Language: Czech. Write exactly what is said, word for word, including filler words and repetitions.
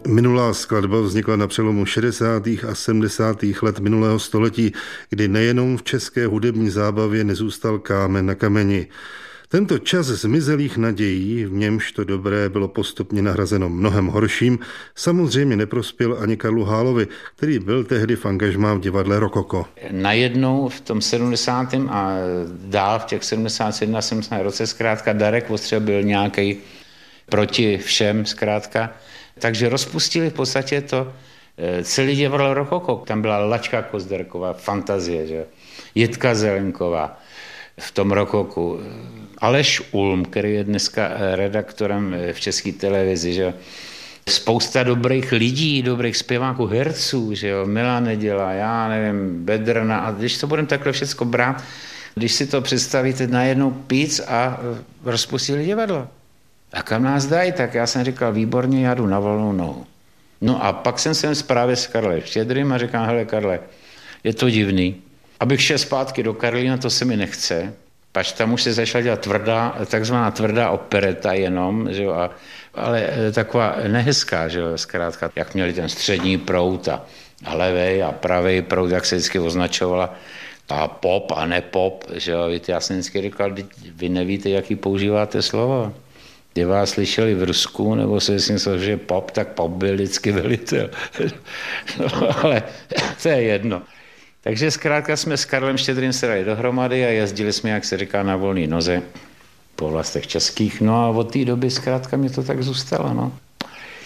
Minulá skladba vznikla na přelomu šedesátých a sedmdesátých let minulého století, kdy nejenom v české hudební zábavě nezůstal kámen na kameni. Tento čas zmizelých nadějí, v němž to dobré bylo postupně nahrazeno mnohem horším, samozřejmě neprospěl ani Karlu Hálovi, který byl tehdy v angažmá v divadle Rokoko. Najednou v tom sedmdesátém a dál v těch sedmdesátém sedmdesátém roce zkrátka Darek Vostřel byl nějaký proti všem zkrátka. Takže rozpustili v podstatě to celý divadlo Rokoko. Tam byla Lačka Kozderková, Fantazie, že? Jitka Zelenková v tom Rokoku. Aleš Ulm, který je dneska redaktorem v České televizi, že? Spousta dobrých lidí, dobrých zpěváků, herců, že jo? Milá Neděla, já nevím, Bedrna. A když to budeme takhle všecko brát, když si to představíte najednou píc a rozpustili divadlo. A kam nás dají, tak já jsem říkal, výborně, já jdu na volnou nohu. No a pak jsem sem právě s Karlem Štědrým a říkám, hele Karle, je to divný. Abych šel zpátky do Karlína, to se mi nechce. Pač tam už se začala dělat tvrdá, takzvaná tvrdá opereta jenom, že jo, a, ale taková nehezká, že jo, zkrátka, jak měli ten střední proud a, a levej a pravej proud, jak se vždycky označovala, a pop a nepop, že jo, víte, já jsem vždycky říkal, vy nevíte, jaký používáte slovo. Kdy vás slyšeli v Rusku, nebo se si myslel, že pop, tak pop byl vždycky velitel. No, ale to je jedno. Takže zkrátka jsme s Karlem Štědrým se dali dohromady a jezdili jsme, jak se říká, na volné noze po vlastech českých. No a od té doby zkrátka mě to tak zůstalo, no.